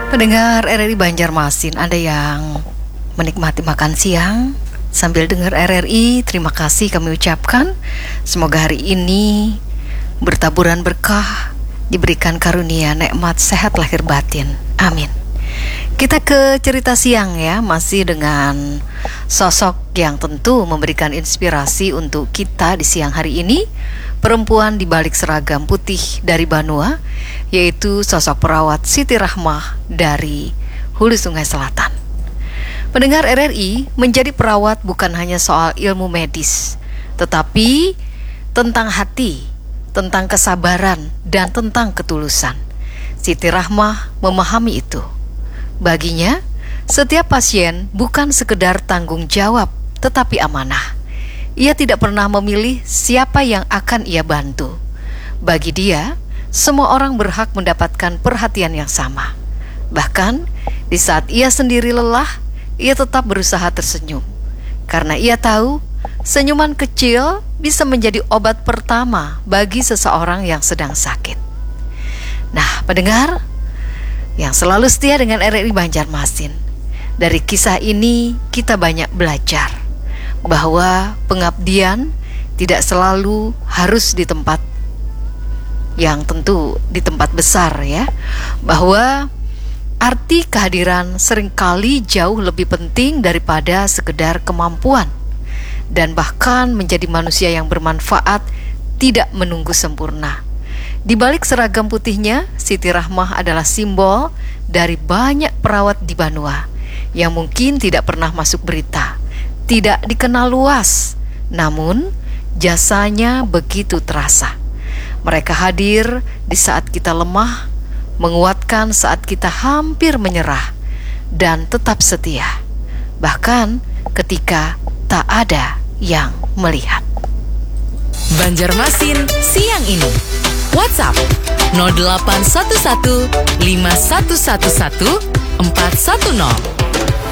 Pendengar RRI Banjarmasin, Anda yang menikmati makan siang sambil dengar RRI, terima kasih kami ucapkan. Semoga hari ini bertaburan berkah, diberikan karunia, nikmat, sehat lahir batin. Amin. Kita ke cerita siang ya, masih dengan sosok yang tentu memberikan inspirasi untuk kita di siang hari ini. Perempuan di balik seragam putih dari Banua, yaitu sosok perawat Siti Rahmah dari Hulu Sungai Selatan. Pendengar RRI, menjadi perawat bukan hanya soal ilmu medis, tetapi tentang hati, tentang kesabaran, dan tentang ketulusan. Siti Rahmah memahami itu. Baginya, setiap pasien bukan sekedar tanggung jawab, tetapi amanah. Ia tidak pernah memilih siapa yang akan ia bantu. Bagi dia, semua orang berhak mendapatkan perhatian yang sama. Bahkan, di saat ia sendiri lelah, ia tetap berusaha tersenyum. Karena ia tahu, senyuman kecil bisa menjadi obat pertama bagi seseorang yang sedang sakit. Nah, pendengar yang selalu setia dengan RRI Banjarmasin, dari kisah ini kita banyak belajar bahwa pengabdian tidak selalu harus di tempat yang tentu di tempat besar ya, bahwa arti kehadiran seringkali jauh lebih penting daripada sekedar kemampuan, dan bahkan menjadi manusia yang bermanfaat tidak menunggu sempurna. Di balik seragam putihnya, Siti Rahmah adalah simbol dari banyak perawat di Banua yang mungkin tidak pernah masuk berita, tidak dikenal luas, namun jasanya begitu terasa. Mereka hadir di saat kita lemah, menguatkan saat kita hampir menyerah, dan tetap setia, bahkan ketika tak ada yang melihat. Banjarmasin siang ini. WhatsApp 0811 5111 410.